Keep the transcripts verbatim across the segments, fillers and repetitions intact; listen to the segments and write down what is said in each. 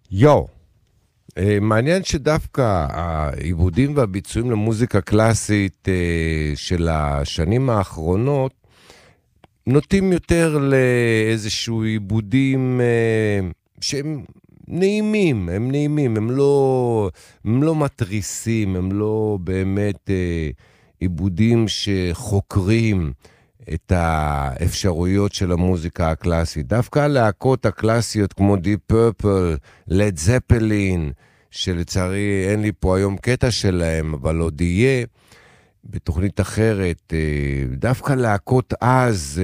יו, מעניין שדווקא העיבודים והביצועים למוזיקה קלאסית של השנים האחרונות נוטים יותר לאיזשהו עיבודים שהם נעימים, הם נעימים, הם לא, הם לא מטריסים, הם לא באמת עיבודים שחוקרים את האפשרויות של המוזיקה הקלאסית. דווקא הלהקות הקלאסיות כמו Deep Purple, Led Zeppelin, שלצערי אין לי פה היום קטע שלהם, אבל עוד יהיה בתוכנית אחרת. דווקא להקות אז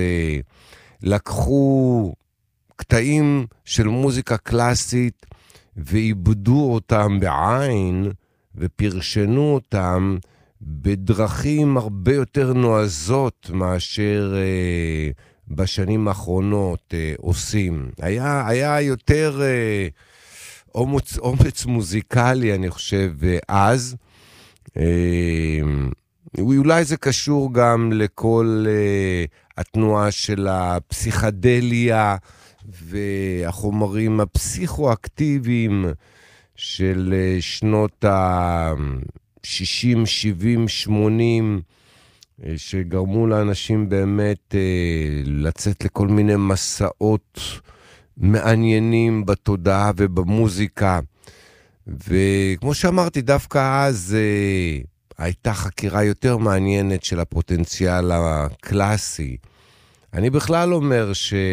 לקחו קטעים של מוזיקה קלאסית ועיבדו אותם בעין ופרשנו אותם בדרכים הרבה יותר נועזות מאשר אה, בשנים האחרונות אה, עושים. היה, היה יותר אה, אומץ, אומץ מוזיקלי, אני חושב, אז. אה, אולי זה קשור גם לכל אה, התנועה של הפסיכדליה והחומרים הפסיכואקטיביים של אה, שנות ה... שישים, שבעים, שמונים, שגרמו לאנשים באמת לצאת לכל מיני מסעות מעניינים בתודעה ובמוזיקה. וכמו שאמרתי, דווקא אז הייתה חקירה יותר מעניינת של הפוטנציאל הקלאסי. אני בכלל אומר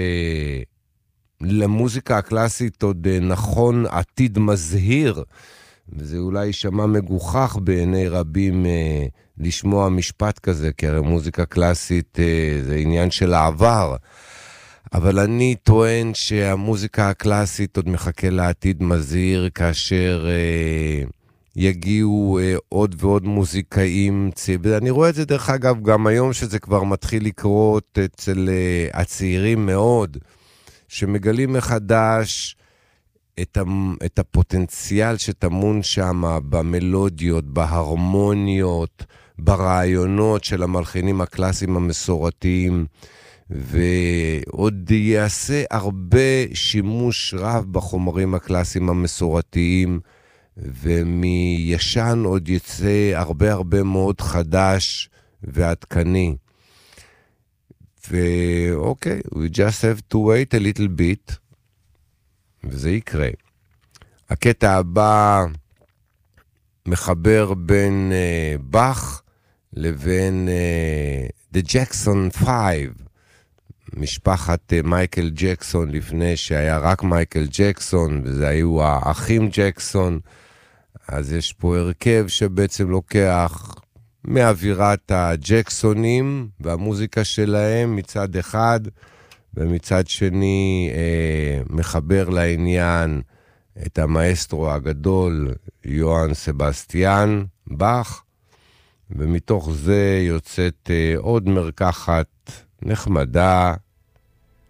שלמוזיקה הקלאסית עוד נכון עתיד מזהיר, וזה אולי יישמע מגוחך בעיני רבים אה, לשמוע משפט כזה, כי הרי מוזיקה קלאסית אה, זה עניין של העבר. אבל אני טוען שהמוזיקה הקלאסית עוד מחכה לעתיד מזהיר, כאשר אה, יגיעו אה, עוד ועוד מוזיקאים. אני רואה את זה דרך אגב גם היום, שזה כבר מתחיל לקרות אצל אה, הצעירים מאוד, שמגלים מחדש את, את הפוטנציאל שטמון שם במלודיות, בהרמוניות, ברעיונות של המלחינים הקלאסיים המסורתיים, ועוד יעשה הרבה שימוש רב בחומרים הקלאסיים המסורתיים, ומיישן עוד יצא הרבה הרבה מאוד חדש ועדכני. ואוקיי, we just have to wait a little bit, וזה יקרה. הקטע הבא מחבר בין uh, באך לבין uh, The Jackson Five, משפחת uh, מייקל ג'קסון, לפני שהיה רק מייקל ג'קסון, וזה היו האחים ג'קסון. אז יש פה הרכב שבעצם לוקח מאווירת הג'קסונים והמוזיקה שלהם מצד אחד, ומצד שני אה, מחבר לעניין את המאסטרו הגדול יוהאן סבסטיאן באך, ומתוך זה יוצאת אה, עוד מרקחת נחמדה